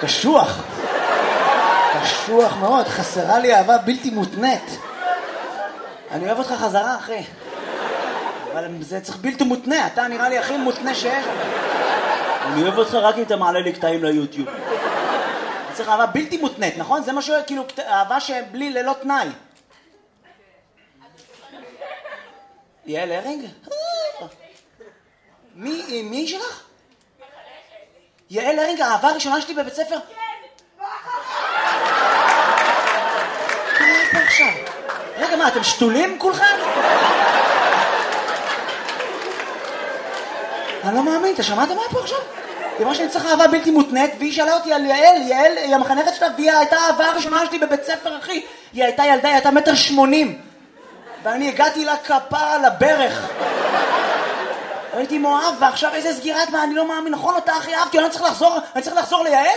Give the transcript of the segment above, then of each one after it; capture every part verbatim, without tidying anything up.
קשוח. קשוח מאוד, חסרה לי אהבה בלתי מותנית. אני אוהב אותך חזרה, אחי. אבל זה צריך בלתי מותנה, אתה נראה לי הכי מותנה שיש. אני אוהב אותך רק אם אתה מעלה לי קטעים ליוטיוב. צריך אהבה בלתי מותנית, נכון? זה משהו, כאילו, אהבה שבלי ללא תנאי. יעל הרינג? מי, מי שלך? יעל הרינג, האהבה הראשונה שלי בבית ספר? כן. מה פה עכשיו? רגע, מה, אתם שתולים כולכם? אני לא מאמין, אתה שמעת מה פה עכשיו? היא אמרה שאני צריך אהבה בלתי מותנית, והיא שאלה אותי על יעל, יעל היא המחנכת שלה, והיא הייתה האהבה הראשונה שלי בבית ספר, אחי. היא הייתה ילדה, היא הייתה מטר שמונים. ואני הגעתי לה כפרה על הברך. הייתי מאוהב, ועכשיו איזה סגירת מה, אני לא מאמין, נכון אותה הכי אהבתי, אני צריך לחזור, אני צריך לחזור ליעל?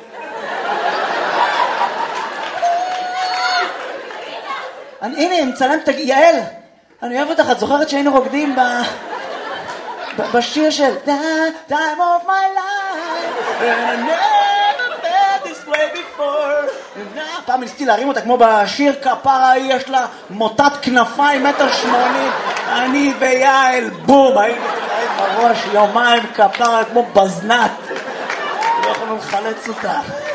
אני, הנה, מצלם, תג... יעל, אני אוהב אותך, את זוכרת שהיינו רוקדים ב... ב... בשיר של Time of my life, and I never felt this way before. פעם ניסיתי להרים אותה כמו בשיר כפרה, יש לה מוטת כנפיים, מטר שמונים, אני ויעל, בום, הייתי בראש יומיים כפרה כמו בזנת. לא יכולנו לחלץ אותה.